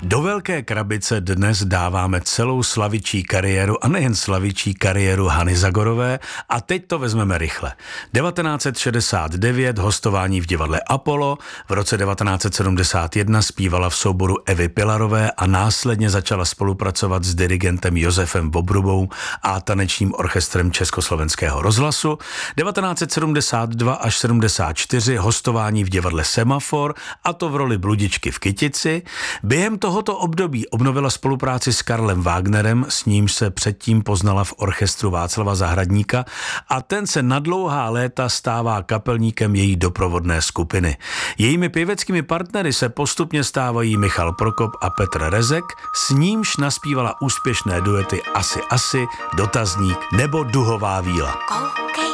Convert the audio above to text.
Do velké krabice dnes dáváme celou slavičí kariéru a nejen slavičí kariéru Hany Zagorové a teď to vezmeme rychle. 1969 hostování v divadle Apollo, v roce 1971 zpívala v souboru Evy Pilarové a následně začala spolupracovat s dirigentem Josefem Bobrubou a tanečním orchestrem Československého rozhlasu. 1972 až 74 hostování v divadle Semafor, a to v roli bludičky v Kytici. Během tohoto období obnovila spolupráci s Karlem Wagnerem, s nímž se předtím poznala v orchestru Václava Zahradníka a ten se na dlouhá léta stává kapelníkem její doprovodné skupiny. Jejími pěveckými partnery se postupně stávají Michal Prokop a Petr Rezek, s nímž naspívala úspěšné duety Asi, Dotazník nebo Duhová víla.